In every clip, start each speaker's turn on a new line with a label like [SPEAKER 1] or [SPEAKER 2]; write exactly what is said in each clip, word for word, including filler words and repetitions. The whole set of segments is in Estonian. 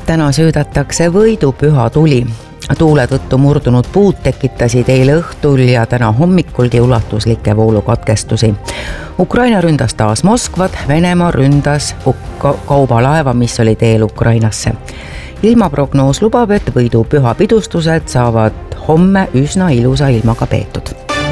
[SPEAKER 1] Täna söödatakse võidupüha tuli. Tuule tõttu murdunud puud tekitasid eile õhtul ja täna hommikulgi ulatuslikke voolukatkestusi. Ukraina ründas taas Moskvat, Venemaa ründas kaubalaeva, mis oli teel Ukrainasse. Ilmaprognoos lubab, et võidupüha pidustused saavad homme üsna ilusa ilmaga peetud.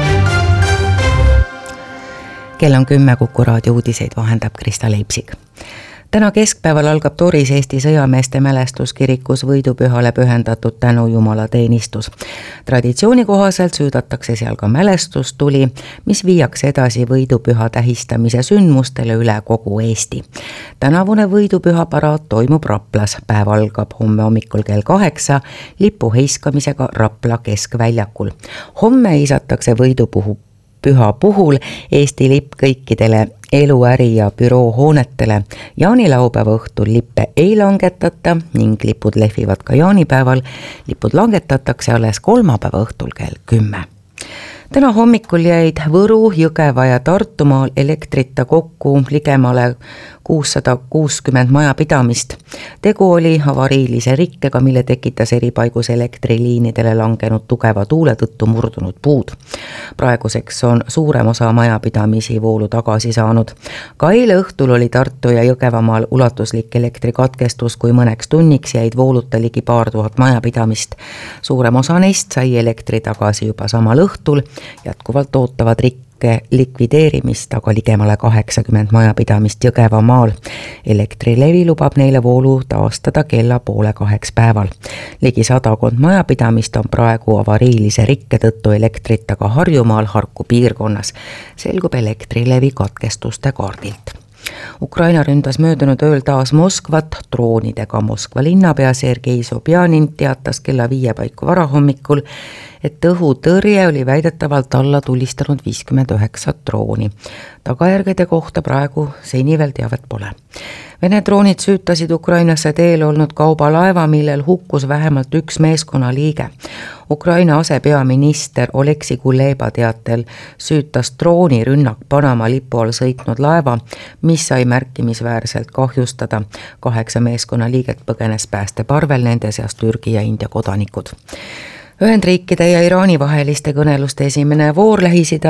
[SPEAKER 1] Kell on kümme, Kuku raadio uudiseid vahendab Krista Leipsig. Täna keskpäeval algab Toris Eesti sõjameeste mälestuskirikus võidupühale pühendatud tänu Jumala teenistus. Traditsiooni kohaselt süüdatakse seal ka mälestustuli, mis viiakse edasi võidupüha tähistamise sündmustele üle kogu Eesti. Tänavune võidupüha paraad toimub Raplas. Päev algab homme hommikul kell kaheksa lipu heiskamisega Rapla keskväljakul. Homme isatakse võidupuhu püha puhul Eesti lipp kõikidele elu, äri ja büroo hoonetele. Jaanilaupäeva õhtul lippe ei langetata ning lipud lehvivad ka jaanipäeval. Lipud langetatakse alles kolmapäeva õhtul kell kümme. Täna hommikul jäid Võru, Jõgeva ja Tartumaal elektrita kokku ligemale kuussada kuuskümmend majapidamist. Tegu oli avariilise rikkega, mille tekitas eripaigus elektriliinidele langenud tugeva tuule tõttu murdunud puud. Praeguseks on suurem osa majapidamisi voolu tagasi saanud. Ka eile õhtul oli Tartu ja Jõgevamaal ulatuslik elektrikatkestus, kui mõneks tunniks jäid vooluta ligi paar tuhat majapidamist. Suurem osa neist sai elektri tagasi juba samal õhtul. Jätkuvalt ootavad rikke likvideerimist, aga ligemale kaheksakümmend majapidamist Jõgevamaal. Elektrilevi lubab neile voolu taastada kella poole kaheks päeval. Ligi sadakond majapidamist on praegu avariilise rikke tõttu elektrita ka Harjumaal Harku piirkonnas. Selgub elektrilevi katkestuste kaardilt. Ukraina ründas möödunud ööl taas Moskvat droonidega. Moskva linnapea Sergei Sobjanin teatas kella viie paiku varahommikul, et õhutõrje oli väidetavalt alla tulistanud viiskümmend üheksa drooni. Tagajärgede kohta praegu seni veel teavet pole. Vene droonid süütasid Ukrainasse teel olnud kaubalaeva, millel hukkus vähemalt üks meeskonna liige. Ukraina asepeaminister Oleksi Kuleba teatel süütas droonirünnak Panama lipu all sõitnud laeva, mis sai märkimisväärselt kahjustada. Kaheksa meeskonna liiget põgenes päästeparvel, nende seas Türgi ja India kodanikud. Ühendriikide ja Iraani vaheliste kõneluste esimene voor Lähis-Ida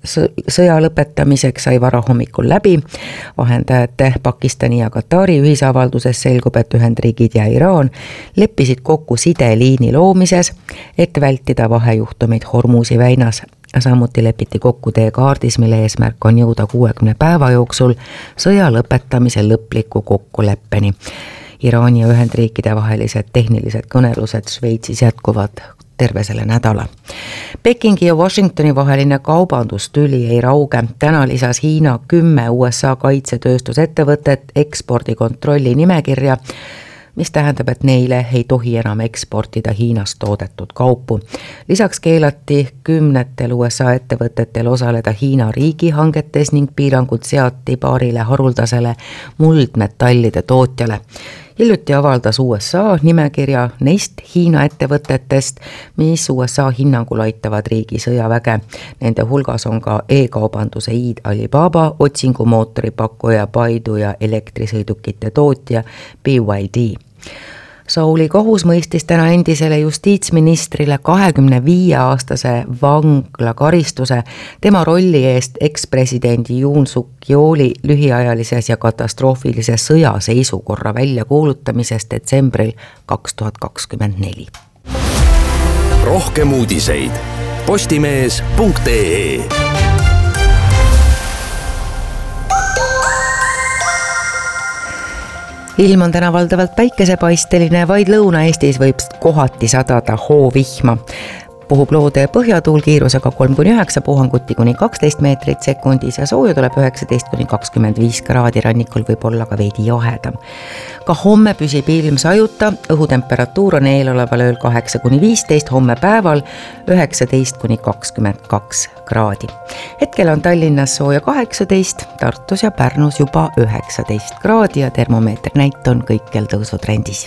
[SPEAKER 1] sõja lõpetamiseks sai varahommikul läbi. Vahendajate Pakistani ja Katari ühisavalduses selgub, et Ühendriigid ja Iraan leppisid kokku sideliini loomises, et vältida vahejuhtumeid Hormuzi väinas. Samuti lepiti kokku teekaardis, mille eesmärk on jõuda kuuekümne päeva jooksul sõja lõpetamise lõpliku kokkuleppeni. Iraani ja Ühendriikide vahelised tehnilised kõnelused Šveitsis jätkuvad terve selle nädala. Pekingi ja Washingtoni vaheline kaubandustüli ei rauge. Täna lisas Hiina kümme U S A kaitsetööstusettevõtet ekspordikontrolli nimekirja, mis tähendab, et neile ei tohi enam eksportida Hiinast toodetud kaupu. Lisaks keelati kümnetel U S A ettevõtetel osaleda Hiina riigihangetes ning piirangud seati paarile haruldasele muldmetallide tootjale. Hiljuti avaldas U S A nimekirja neist Hiina ettevõtetest, mis U S A hinnangul aitavad riigi sõjaväge. Nende hulgas on ka e-kaubanduse iid Alibaba, otsingumootori pakkuja Baidu ja elektrisõidukite tootja B Y D. Sauli kohus mõistis täna endisele justiitsministrile kahekümne viie aastase vanglakaristuse tema rolli eest ekspresidendi Yoon Suk Yeoli lühiajalises ja katastroofilises sõjaseisukorra väljakuulutamisest detsembril kaks tuhat kakskümmend neli.
[SPEAKER 2] Rohkem uudiseid postimees punkt ee.
[SPEAKER 1] Ilm on täna valdavalt päikesepaisteline, vaid Lõuna-Eestis võib kohati sadada hoovihma. Puhub loode põhjatuul kiirusega kolm kuni üheksa, puhanguti kuni kaksteist meetrit sekundis ja sooja tuleb üheksateist kuni kakskümmend viis kraadi, rannikul võib olla ka veidi jahedam. Ka homme püsib ilm sajuta, õhutemperatuur on eeloleval ööl kaheksa kuni viisteist, homme päeval üheksateist kuni kakskümmend kaks kraadi. Hetkel on Tallinnas sooja kaheksateist, Tartus ja Pärnus juba üheksateist kraadi ja termomeeter näit on kõikjal tõusutrendis.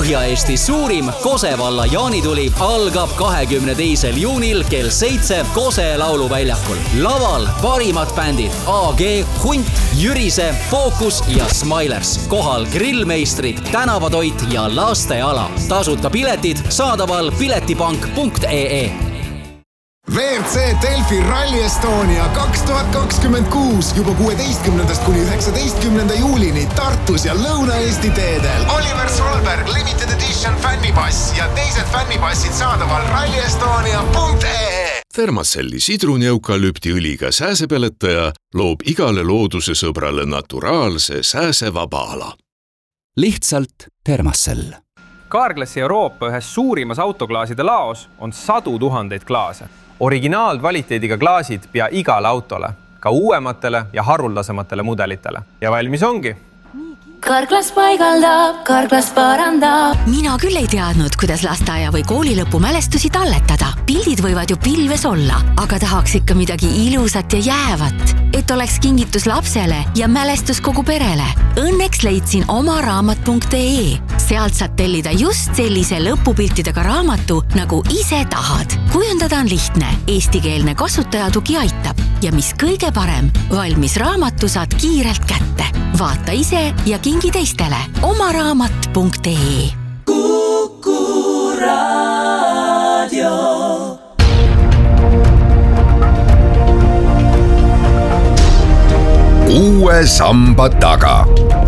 [SPEAKER 3] Põhja-Eesti suurim Kosevalla jaanituli algab kahekümne teisel juunil kell seitse Kose lauluväljakul. Laval parimad bändid A G, Hunt, Jürise, Fookus ja Smilers. Kohal grillmeistrid, tänavatoit ja lasteala. Tasuta piletid saadaval piletipank punkt ee e.
[SPEAKER 4] V R C Delfi Rally Estonia kaks tuhat kakskümmend kuus juba kuueteistkümnendast kuni üheksateistkümnenda juulini Tartus ja Lõuna-Eesti teedel. Oliver Solberg Limited Edition fännipass ja teised fännipassid saadaval rally estonia punkt ee e.
[SPEAKER 5] Thermacelli sidrunieukalüptiõliga sääsepeletaja loob igale looduse sõbrale naturaalse sääsevaba ala.
[SPEAKER 6] Lihtsalt Thermacell.
[SPEAKER 7] Carglassi Euroopa ühes suurimas autoklaaside laos on sadu tuhandeid klaase. Originaalkvaliteediga klaasid pea igale autole, ka uuematele ja haruldasematele mudelitele. Ja valmis ongi.
[SPEAKER 8] Carglass paigaldab, Carglass parandab.
[SPEAKER 9] Mina küll ei teadnud, kuidas lasteaia või koolilõpu mälestusi talletada. Pildid võivad ju pilves olla, aga tahaks ikka midagi ilusat ja jäävat, et oleks kingitus lapsele ja mälestus kogu perele. Õnneks leidsin oma raamat punkt ee. Sealt saad tellida just sellise lõpupiltidega raamatu, nagu ise tahad. Kujundada on lihtne, eestikeelne kasutajatugi aitab ja mis kõige parem, valmis raamatu saad kiirelt kätte. Vaata ise ja kingi teistele. Oma raamat punkt ee.
[SPEAKER 10] Kuku Raadio.
[SPEAKER 11] Uue samba taga.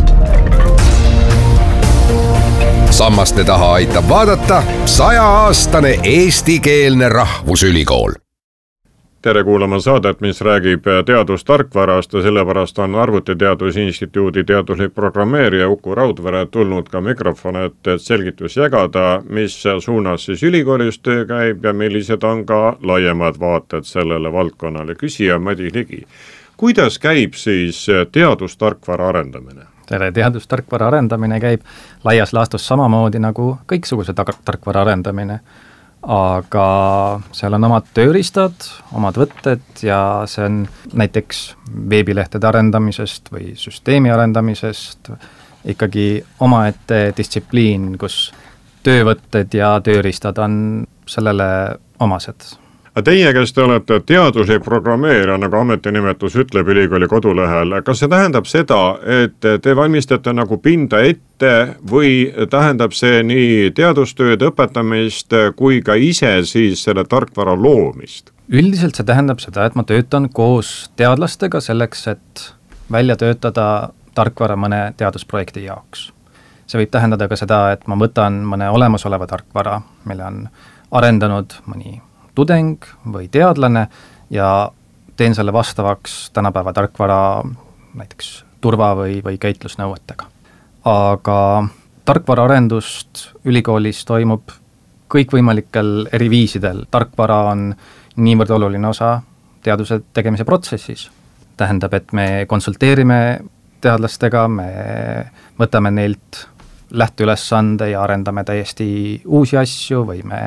[SPEAKER 11] Sammaste taha aitab vaadata sajaaastane eestikeelne rahvusülikool.
[SPEAKER 12] Tere kuulama saadet, mis räägib teadustarkvarast ja sellepärast on Arvutiteadusinstituudi teaduslik programmeerija Uku Raudvere tulnud ka mikrofon, et selgitus jagada, mis suunas siis ülikoolis töö käib ja millised on ka laiemad vaated sellele valdkonnale. Küsija Madi Ligi, kuidas käib siis teadustarkvara arendamine?
[SPEAKER 13] Tere, teadustarkvara arendamine käib laias laastus samamoodi nagu kõiksuguse tarkvara arendamine. Aga seal on omad tööriistad, omad võtted ja see on näiteks veebilehtede arendamisest või süsteemi arendamisest ikkagi omaette distsipliin, kus töövõtted ja tööriistad on sellele omased.
[SPEAKER 12] Teie, kes te olete teaduslik programmeerija, nagu ametinimetus ütleb ülikooli kodulehel, kas see tähendab seda, et te valmistate nagu pinda ette või tähendab see nii teadustööd õpetamist kui ka ise siis selle tarkvara loomist?
[SPEAKER 13] Üldiselt see tähendab seda, et ma töötan koos teadlastega selleks, et välja töötada tarkvara mõne teadusprojekti jaoks. See võib tähendada ka seda, et ma võtan mõne olemasoleva tarkvara, mille on arendanud mõni tudeng või teadlane ja teen selle vastavaks tänapäeva tarkvara näiteks turva- või, või käitlusnõuetega. Aga tarkvara arendust ülikoolis toimub kõikvõimalikel eri viisidel. Tarkvara on niivõrd oluline osa teaduse tegemise protsessis. Tähendab, et me konsulteerime teadlastega, me võtame neilt lähteülesande ja arendame täiesti uusi asju või me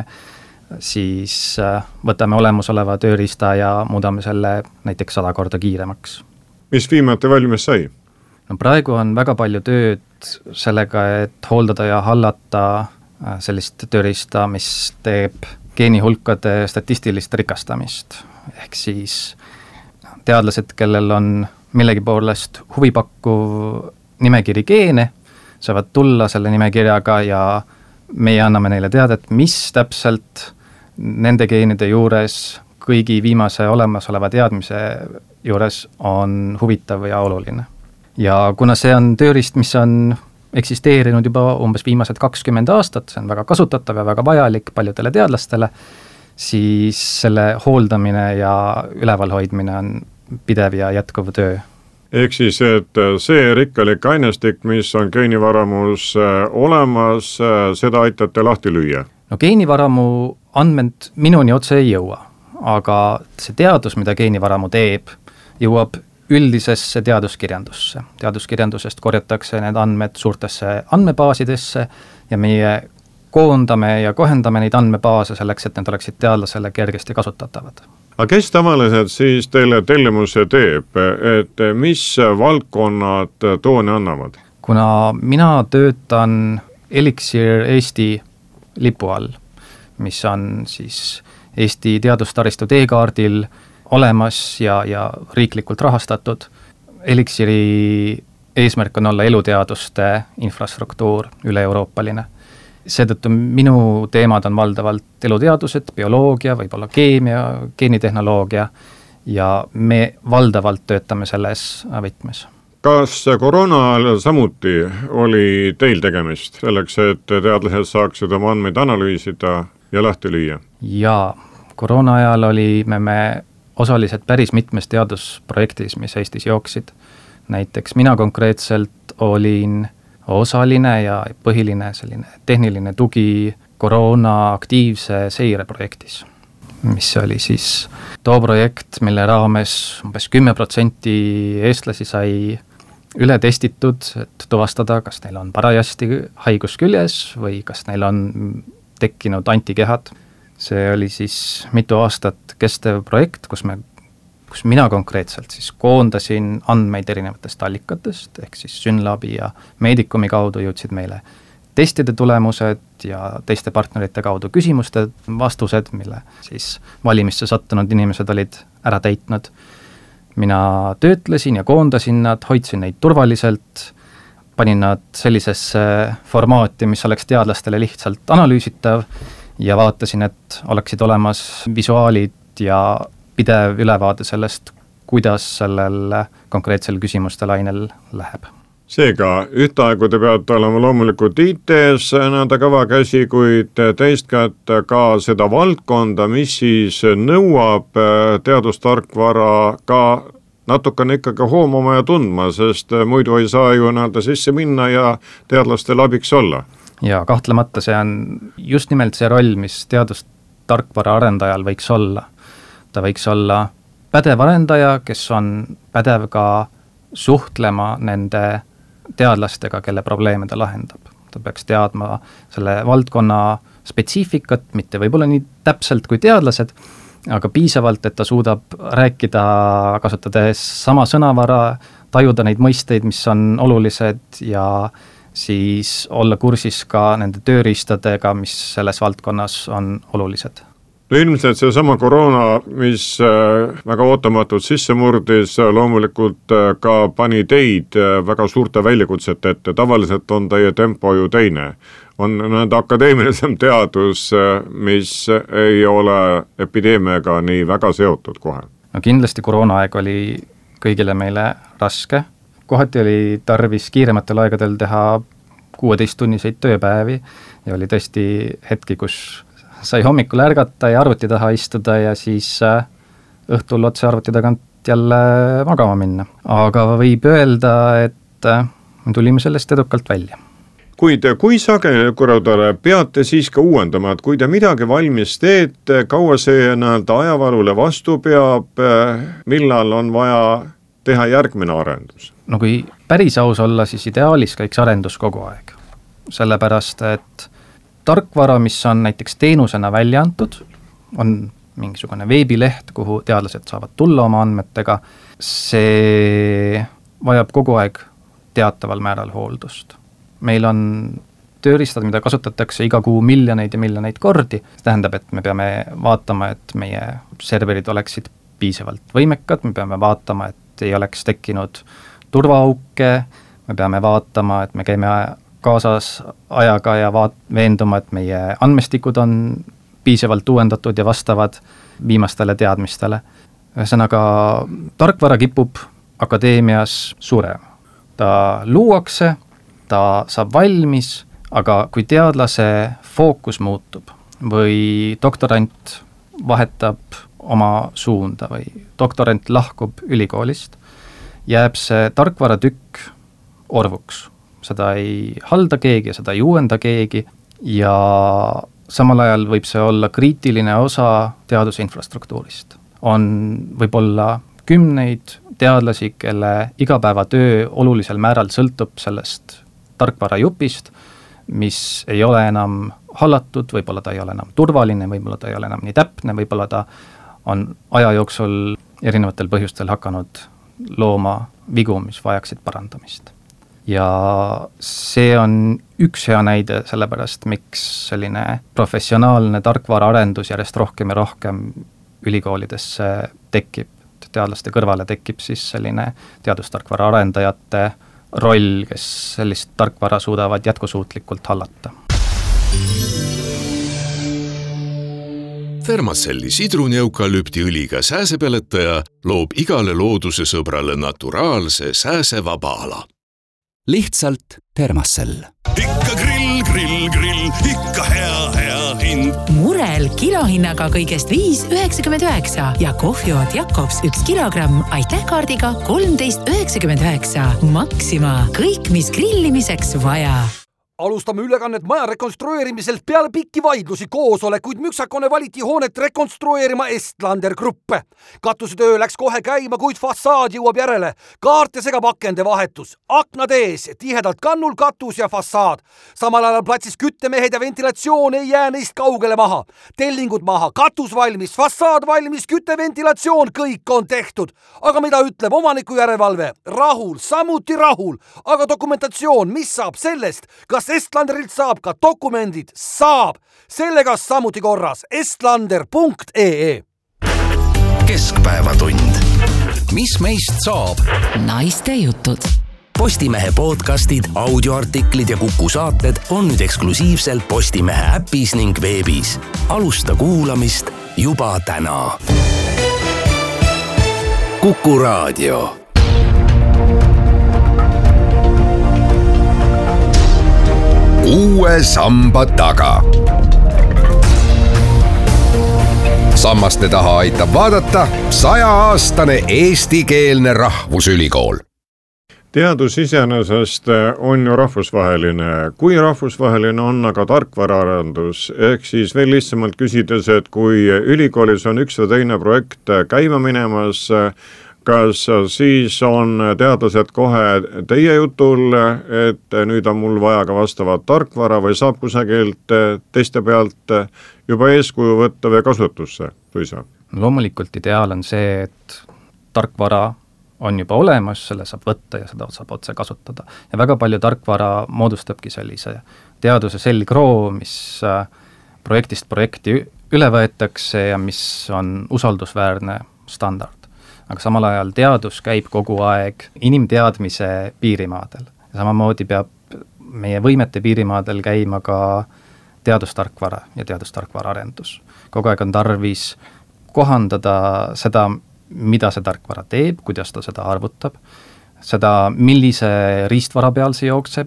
[SPEAKER 13] siis võtame olemasoleva tööriista ja muudame selle näiteks sada korda kiiremaks.
[SPEAKER 12] Mis viimati valmis sai?
[SPEAKER 13] No praegu on väga palju tööd sellega, et hooldada ja hallata sellist tööriista, mis teeb geenihulkade statistilist rikastamist. Ehk siis teadlased, kellel on millegi poolest huvipakkuv nimekiri geene, saavad tulla selle nimekirjaga ja meie anname neile teada, et mis täpselt nende geenide juures kõigi viimase olemasoleva teadmise juures on huvitav ja oluline. Ja kuna see on tööriist, mis on eksisteerinud juba umbes viimased kakskümmend aastat, see on väga kasutatav ja väga vajalik paljudele teadlastele, siis selle hooldamine ja ülevalhoidmine on pidev ja jätkuv töö.
[SPEAKER 12] Ehk siis, et see rikkalik ainestik, mis on geenivaramus olemas, seda aitate lahti lüüa?
[SPEAKER 13] No geenivaramu andmed minuni otse ei jõua, aga see teadus, mida geenivaramu teeb, jõuab üldisesse teaduskirjandusse. Teaduskirjandusest korjatakse need andmed suurtesse andmebaasidesse ja meie koondame ja kohendame neid andmebaase selleks, et need oleksid teadlasele kergesti kasutatavad.
[SPEAKER 12] Aga kes tavaliselt siis teile tellimuse teeb, et mis valdkonnad tooni annavad?
[SPEAKER 13] Kuna mina töötan Elixir Eesti lipu all, mis on siis Eesti teadustaristu teekaardil olemas ja, ja riiklikult rahastatud. Elixiri eesmärk on olla eluteaduste infrastruktuur üle-euroopaline. Seetõttu minu teemad on valdavalt eluteadused, bioloogia, võib-olla keemia, geenitehnoloogia ja me valdavalt töötame selles võtmes.
[SPEAKER 12] Kas koroona ajal samuti oli teil tegemist selleks, et teadlased saaksid oma andmeid analüüsida ja lahti lüüa?
[SPEAKER 13] Jaa, koroona ajal olime me osalised päris mitmes teadusprojektis, mis Eestis jooksid. Näiteks mina konkreetselt olin osaline ja põhiline selline tehniline tugi koroona aktiivse seire projektis, mis oli siis too projekt, mille raames umbes kümme protsenti eestlasi sai üle testitud, et tuvastada, kas neil on parajasti haigus küljes või kas neil on tekkinud antikehad. See oli siis mitu aastat kestev projekt, kus me kus mina konkreetselt siis koondasin andmeid erinevatest allikatest, ehk siis Synlabi ja Medicumi kaudu jõudsid meile testide tulemused ja teiste partnerite kaudu küsimuste vastused, mille siis valimisse sattunud inimesed olid ära täitnud. Mina töötlesin ja koondasin nad, hoidsin neid turvaliselt, panin nad sellisesse formaati, mis oleks teadlastele lihtsalt analüüsitav ja vaatasin, et oleksid olemas visuaalid ja pidev ülevaade sellest, kuidas sellel konkreetsel küsimuste lainel läheb.
[SPEAKER 12] Seega, ühtaegu te peate olema loomulikult I T-s nõnda kõva käsi, kuid teist kätt ka seda valdkonda, mis siis nõuab teadustarkvara ka natukene ikkagi hoomama ja tundma, sest muidu ei saa ju näelda sisse minna ja teadlastel abiks olla.
[SPEAKER 13] Ja kahtlemata see on just nimelt see roll, mis teadustarkvara arendajal võiks olla. Ta võiks olla pädev arendaja, kes on pädev ka suhtlema nende teadlastega, kelle probleeme ta lahendab. Ta peaks teadma selle valdkonna spetsiifikat, mitte võib-olla nii täpselt kui teadlased, aga piisavalt, et ta suudab rääkida, kasutades sama sõnavara, tajuda neid mõisteid, mis on olulised ja siis olla kursis ka nende tööriistadega, mis selles valdkonnas on olulised.
[SPEAKER 12] No ilmselt see sama koroona, mis väga ootamatult sisse murdis, loomulikult ka pani teid väga suurte väljakutsete ette. Tavaliselt on teie tempo ju teine. On nende akadeemilisem teadus, mis ei ole epideemiaga nii väga seotud kohe.
[SPEAKER 13] No kindlasti koroonaaeg oli kõigile meile raske. Kohati oli tarvis kiirematel aegadel teha kuueteisttunniseid tööpäevi ja oli tõesti hetki, kus sai hommikul ärgata ja arvuti taha istuda ja siis õhtul otse arvuti tagant jälle magama minna. Aga võib öelda, et me tulime sellest edukalt välja.
[SPEAKER 12] Kuid kui sageli korraldale peate siis ka uuendama, et kui te midagi valmis teete, kaua see näelda ajavalule vastu peab, millal on vaja teha järgmine arendus?
[SPEAKER 13] No kui päris aus olla, siis ideaalis käiks arendus kogu aeg. Sellepärast, et tarkvara, mis on näiteks teenusena välja antud, on mingisugune veebileht, kuhu teadlased saavad tulla oma andmetega, see vajab kogu aeg teataval määral hooldust. Meil on tööriistad, mida kasutatakse iga kuu miljoneid ja miljoneid kordi, see tähendab, et me peame vaatama, et meie serverid oleksid piisavalt võimekad, me peame vaatama, et ei oleks tekkinud turvaauke, me peame vaatama, et me käime kaasas ajaga ja vaat- veenduma, et meie andmestikud on piisavalt uuendatud ja vastavad viimastele teadmistele. Ühesõnaga, tarkvara kipub akadeemias surema. Ta luuakse, ta saab valmis, aga kui teadlase fookus muutub või doktorant vahetab oma suunda või doktorant lahkub ülikoolist, jääb see tarkvara tükk orvuks. Seda ei halda keegi ja seda ei uuenda keegi ja samal ajal võib see olla kriitiline osa teadusinfrastruktuurist. On võib-olla kümneid teadlasi, kelle igapäevatöö olulisel määral sõltub sellest tarkvarajupist, mis ei ole enam hallatud, võib-olla ta ei ole enam turvaline, võib-olla ta ei ole enam nii täpne, võib-olla ta on aja jooksul erinevatel põhjustel hakanud looma vigu, mis vajaksid parandamist. Ja see on üks hea näide sellepärast, miks selline professionaalne tarkvaraarendus järjest rohkem ja rohkem ülikoolidesse tekib. Teadlaste kõrvale tekib siis selline teadustarkvara arendajate roll, kes sellist tarkvara suudavad jätkusuutlikult hallata.
[SPEAKER 5] Thermacelli sidruni-eukalüpti õliga sääsepeletaja loob igale looduse sõbrale naturaalse sääsevaba ala.
[SPEAKER 6] Lihtsalt Thermacell.
[SPEAKER 14] Ikka grill, grill, grill, ikka hea, hea hind.
[SPEAKER 15] Murel kilohinnaga kõigest viis üheksakümmend üheksa ja kohvioot Jakobs üks kilogramm aitäh kaardiga kolmteist üheksakümmend üheksa. Maxima, kõik mis grillimiseks vaja.
[SPEAKER 16] Alustame ülekannet maja rekonstrueerimiselt peale pikki vaidlusi koosolekuid müksakone valiti hoonet rekonstrueerima Estlander Gruppe. Katusetöö läks kohe käima, kuid fassaad jõuab järele. Kaarte segab akende vahetus. Aknad ees, tihedalt kannul katus ja fassaad. Samal ajal platsis küttemehed ja ventilatsioon ei jää neist kaugele maha. Tellingud maha, katus valmis, fassaad valmis, kütteventilatsioon, kõik on tehtud. Aga mida ütleb omaniku järelevalve? Rahul, samuti rahul. Aga dokumentatsioon, mis saab sellest? Kas Estlanderilt saab ka dokumendid? Saab! Sellega samuti korras. estlander punkt ee
[SPEAKER 2] Keskpäevatund. Mis meist saab?
[SPEAKER 15] Naiste jutud.
[SPEAKER 2] Postimehe podcastid, audioartiklid ja Kuku saated on nüüd eksklusiivselt Postimehe äpis ning veebis. Alusta kuulamist juba täna. Kuku raadio.
[SPEAKER 11] Uue samba taga. Sammaste taha aitab vaadata sajaaastane eestikeelne rahvusülikool.
[SPEAKER 12] Teadus iseenesest on ju rahvusvaheline. Kui rahvusvaheline on aga tarkvaraarendus, ehk siis veel lihtsamalt küsides, et kui ülikoolis on üks või teine projekt käima minemas, kas siis on teadlased kohe teie jutul, et nüüd on mul vaja ka vastavat tarkvara või saab kusagilt teiste pealt juba eeskuju võtta või kasutusse suisa?
[SPEAKER 13] Loomulikult ideaal on see, et tarkvara on juba olemas, selle saab võtta ja seda saab otse kasutada. Ja väga palju tarkvara moodustabki sellise teaduse selgroo, mis projektist projekti üle võetakse ja mis on usaldusväärne standard. Aga samal ajal teadus käib kogu aeg inimteadmise piirimaadel. Ja samamoodi peab meie võimete piirimaadel käima ka teadustarkvara ja teadustarkvara arendus. Kogu aeg on tarvis kohandada seda, mida see tarkvara teeb, kuidas ta seda arvutab, seda, millise riistvara peal see jookseb.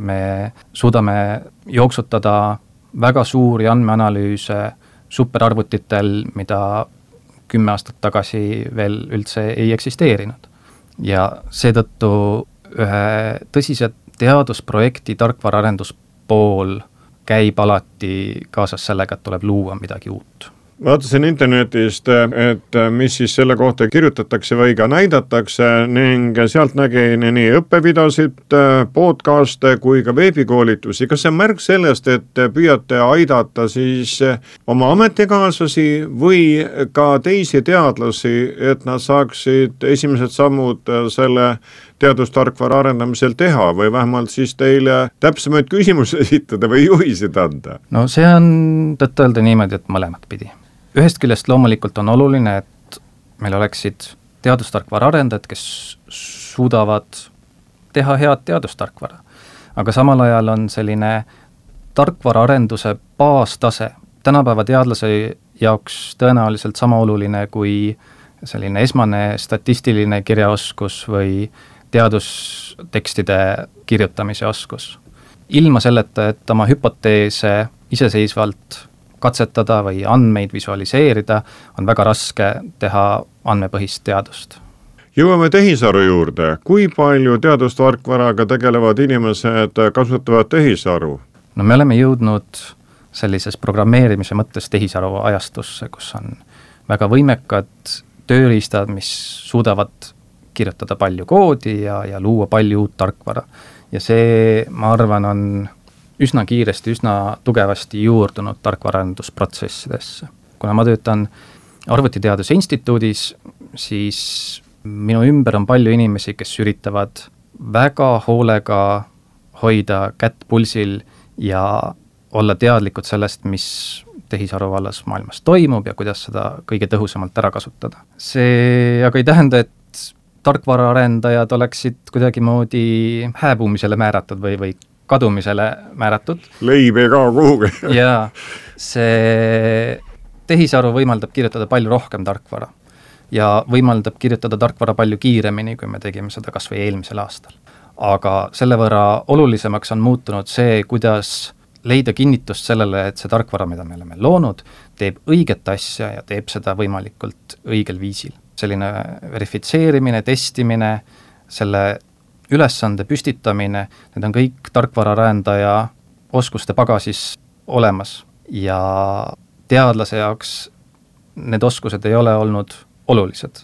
[SPEAKER 13] Me suudame jooksutada väga suuri andmeanalüüse superarvutitel, mida kümme aastat tagasi veel üldse ei eksisteerinud. Ja seetõttu ühe tõsise teadusprojekti tarkvaraarenduspool käib alati kaasas sellega, et tuleb luua midagi uut.
[SPEAKER 12] Vaatasin internetist, et mis siis selle kohta kirjutatakse või ka näidatakse ning sealt nägin nii õppevideosid, podcaste kui ka veebikoolitusi. Kas see on märk sellest, et püüate aidata siis oma ametikaaslasi või ka teisi teadlasi, et nad saaksid esimesed sammud selle teadustarkvara arendamisel teha või vähemalt siis teile täpsemaid küsimusi esitada või juhisid anda?
[SPEAKER 13] No see on tõtt-öelda niimoodi, et mõlemat pidi. Ühest küljest loomulikult on oluline, et meil oleksid teadustarkvara arendajad, kes suudavad teha head teadustarkvara. Aga samal ajal on selline tarkvaraarenduse baastase tänapäeva teadlase jaoks tõenäoliselt sama oluline kui selline esmane statistiline kirjaoskus või teadustekstide kirjutamise oskus. Ilma selleta, et oma hüpoteese iseseisvalt katsetada või andmeid visualiseerida, on väga raske teha andmepõhist teadust.
[SPEAKER 12] Jõuame tehisaru juurde. Kui palju teadustarkvaraga tegelevad inimesed kasutavad tehisaru?
[SPEAKER 13] No me oleme jõudnud sellises programmeerimise mõttes tehisaru ajastusse, kus on väga võimekad tööriistad, mis suudavad kirjutada palju koodi ja, ja luua palju uut tarkvara. Ja see, ma arvan, on üsna kiiresti, üsna tugevasti juurdunud tarkvaraarendusprotsessidesse. Kuna ma töötan Arvutiteaduse Instituudis, siis minu ümber on palju inimesi, kes üritavad väga hoolega hoida kätt pulsil ja olla teadlikud sellest, mis tehisaru vallas maailmas toimub ja kuidas seda kõige tõhusamalt ära kasutada. See aga ei tähenda, et tarkvaraarendajad oleksid kuidagi moodi hääbumisele määratud või, või kadumisele määratud.
[SPEAKER 12] Leib ei kao kuhugi.
[SPEAKER 13] Jaa, see tehisaru võimaldab kirjutada palju rohkem tarkvara ja võimaldab kirjutada tarkvara palju kiiremini, kui me tegime seda kas või eelmisel aastal. Aga selle võrra olulisemaks on muutunud see, kuidas leida kinnitust sellele, et see tarkvara, mida me oleme loonud, teeb õiget asja ja teeb seda võimalikult õigel viisil. Selline verifitseerimine, testimine, selle ülesande püstitamine, need on kõik tarkvaraarendaja oskuste pagasis olemas ja teadlase jaoks need oskused ei ole olnud olulised.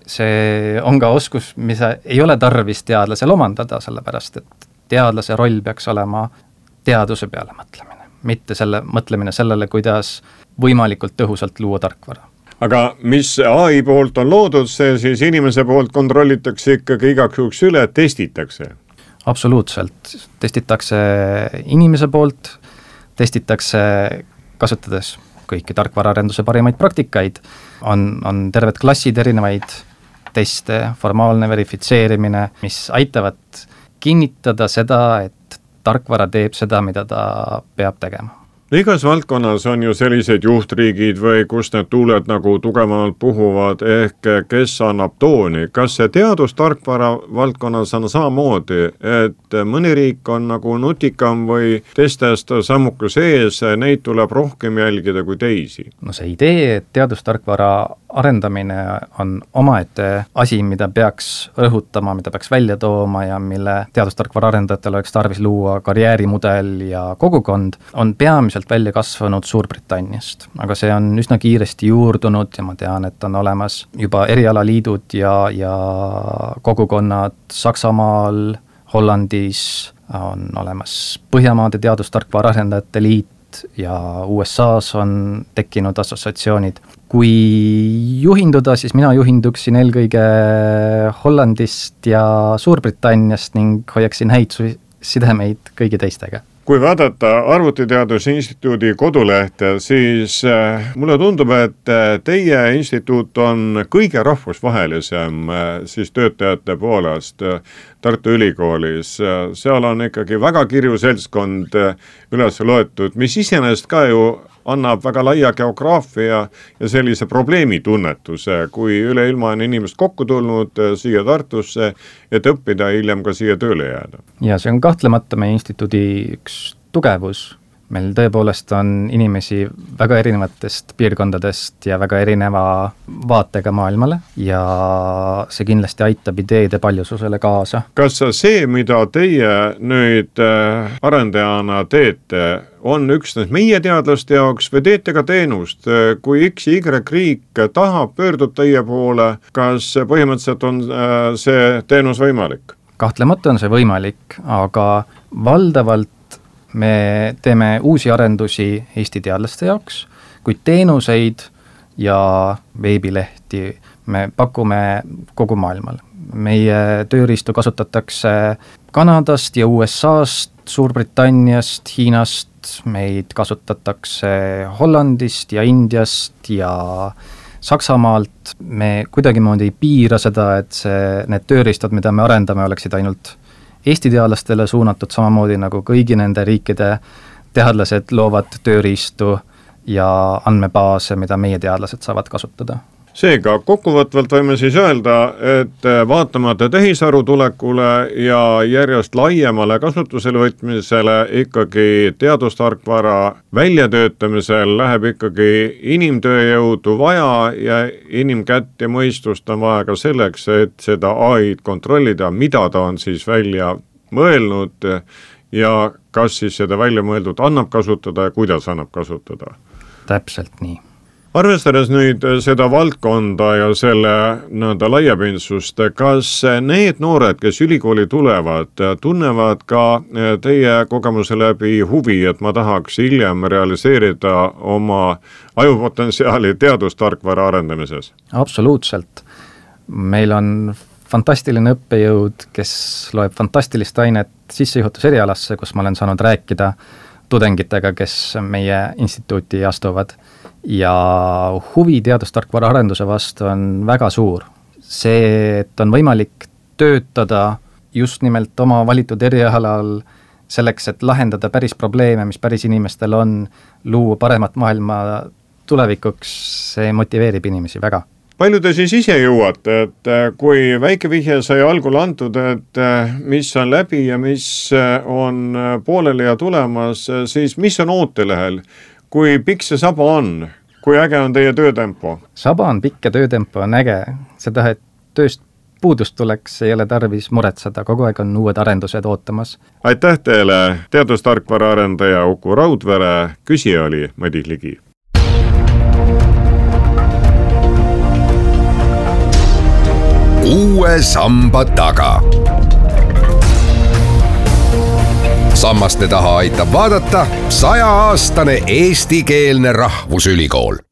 [SPEAKER 13] See on ka oskus, mis ei ole tarvis teadlasel omandada, sellepärast et teadlase roll peaks olema teaduse peale mõtlemine, mitte selle mõtlemine sellele, kuidas võimalikult tõhusalt luua tarkvara.
[SPEAKER 12] Aga mis A I poolt on loodud, see siis inimese poolt kontrollitakse ikkagi igaks juhuks üle, testitakse?
[SPEAKER 13] Absoluutselt. Testitakse inimese poolt, testitakse kasutades kõiki tarkvaraarenduse parimaid praktikaid, on, on terved klassid erinevaid teste, formaalne verifitseerimine, mis aitavad kinnitada seda, et tarkvara teeb seda, mida ta peab tegema.
[SPEAKER 12] Igas valdkonnas on ju sellised juhtriigid või kus need tuuled nagu tugevamalt puhuvad ehk kes annab tooni. Kas see teadustarkvara valdkonnas on samamoodi, et mõni riik on nagu nutikam või teistest sammuku sees, neid tuleb rohkem jälgida kui teisi?
[SPEAKER 13] No see idee, et teadustarkvara arendamine on omaette asi, mida peaks rõhutama, mida peaks välja tooma ja mille teadustarkvara arendajatel oleks tarvis luua karjäärimudel ja kogukond, on peamiselt välja kasvanud Suurbritanniast, aga see on üsna kiiresti juurdunud ja ma tean, et on olemas juba erialaliidud ja, ja kogukonnad Saksamaal, Hollandis, on olemas Põhjamaade teadustarkvara arendajate liit ja U S A-s on tekkinud assotsiatsioonid. Kui juhinduda, siis mina juhinduksin eelkõige Hollandist ja Suurbritanniast ning hoiaksin häid sidemeid kõigi teistega.
[SPEAKER 12] Kui vaadata Arvutiteaduse Instituudi kodulehte, siis mulle tundub, et teie instituut on kõige rahvusvahelisem siis töötajate poolest Tartu Ülikoolis. Seal on ikkagi väga kirju seltskond üles loetud, mis iseenesest ka ju annab väga laia geograafia ja sellise probleemitunnetuse, kui üleilma on inimest kokku tulnud siia Tartusse, et õppida hiljem ka siia tööle jääda.
[SPEAKER 13] Ja see on kahtlemata meie instituudi üks tugevus. Meil tõepoolest on inimesi väga erinevatest piirkondadest ja väga erineva vaatega maailmale ja see kindlasti aitab ideede paljususele kaasa.
[SPEAKER 12] Kas see, mida teie nüüd arendajana teete, on üksnes meie teadlaste jaoks või teete ka teenust? Kui X ja Y riik tahab, pöördub teie poole, kas põhimõtteliselt on see teenus võimalik?
[SPEAKER 13] Kahtlemata on see võimalik, aga valdavalt me teeme uusi arendusi Eesti teadlaste jaoks, kuid teenuseid ja veebilehti me pakume kogu maailmal. Meie tööriistu kasutatakse Kanadast ja U S A-st, Suurbritanniast, Hiinast, meid kasutatakse Hollandist ja Indiast ja Saksamaalt. Me kuidagimoodi ei piira seda, et see, need tööriistad, mida me arendame, oleksid ainult Eesti teadlastele suunatud, samamoodi nagu kõigi nende riikide teadlased loovad tööriistu ja andmebaase, mida meie teadlased saavad kasutada.
[SPEAKER 12] Seega, kokkuvõtvalt võime siis öelda, et vaatamata tehisaru tulekule ja järjest laiemale kasutusele võtmisele ikkagi teadustarkvara väljatöötamisel läheb ikkagi inimtööjõudu vaja ja inimkätt ja mõistust on vaja ka selleks, et seda A I-d kontrollida, mida ta on siis välja mõelnud ja kas siis seda välja mõeldud annab kasutada ja kuidas annab kasutada.
[SPEAKER 13] Täpselt nii.
[SPEAKER 12] Arvestades nüüd seda valdkonda ja selle nõnda laiapindsust, kas need noored, kes ülikooli tulevad, tunnevad ka teie kogemuse läbi huvi, et ma tahaks hiljem realiseerida oma ajupotentsiaali teadustarkvara arendamises?
[SPEAKER 13] Absoluutselt. Meil on fantastiline õppejõud, kes loeb fantastilist ainet sissejuhatuserialasse, kus ma olen saanud rääkida tudengitega, kes meie instituuti astuvad. Ja huvi teadustarkvara arenduse vastu on väga suur. See, et on võimalik töötada just nimelt oma valitud erialal selleks, et lahendada päris probleeme, mis päris inimestel on, luua paremat maailma tulevikuks, see motiveerib inimesi väga.
[SPEAKER 12] Palju te siis ise jõuate, et kui väike vihje sai algul antud, et mis on läbi ja mis on pooleli ja tulemas, siis mis on ootelehel? Kui pikk see saba on? Kui äge on teie töötempo?
[SPEAKER 13] Saba on pikk ja töötempo on äge. Seda, et tööst puudust tuleks, ei ole tarvis muretseda, kogu aeg on uued arendused ootamas.
[SPEAKER 12] Aitäh teile, teadustarkvara arendaja Uku Raudvere, küsija oli Madis Ligi.
[SPEAKER 11] Uue samba taga. Sammaste taha aitab vaadata sajaaastane eestikeelne rahvusülikool.